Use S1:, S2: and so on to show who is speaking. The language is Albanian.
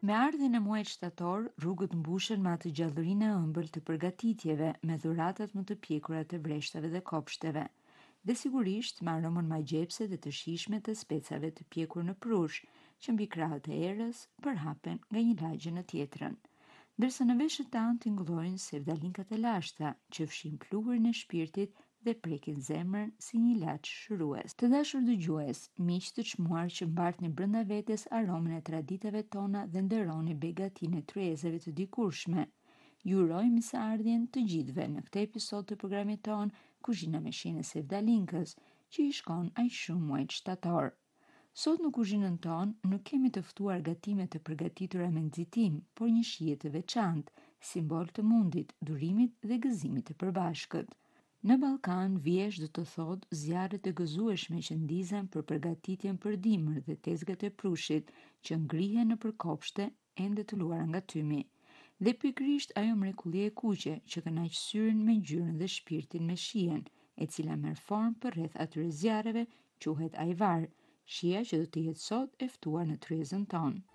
S1: Me ardhin e muajit shtator, rrugët mbushen me atë gjallërinë e ëmbël të përgatitjeve, me dhuratat më të pjekura të vreshstave dhe kopshteve. Dhe sigurisht me aromën magjepse dhe të shijshme të specave të pjekur në prush, që mbi krahët e erës përhapen nga një lagje në tjetrën. Ndërsa në veshët tanë tingëllojnë sevdalinkat e lashta, që fshin pluhurin e shpirtit dhe prekin zemrën si një laç shërues. Të dashur dëgjues, miq të çmuar që mbartni brenda vetes aromën e traditave tona dhe nderoni begatinë e tryezave të dikurshme. Ju uroj mirëseardhjen të gjithëve në këtë episod të programit ton Kuzhina me shijen e Sevdalinkës, që i shkon aq shumë muajit shtator. Sot në kuzhinën tonë nuk kemi të ftuar gatime të përgatitura me nxitim, por një shije të veçantë, simbol të mundit, durimit dhe gëzimit të përbashkët. Në Ballkan, vjesh do të thotë zjarret e gëzueshme që ndizen për përgatitjen për dimër dhe tezgat e prushit që ngrihen nëpër kopshte ende të luara nga tymi. Dhe pikërisht ajo mrekulli e kuqe që kënaq syrin me ngjyrën dhe shpirtin me shijen, e cila merr formë përreth atyre zjarreve, quhet ajvar, shija që do të jetë sot e ftuar në tryezën tonë.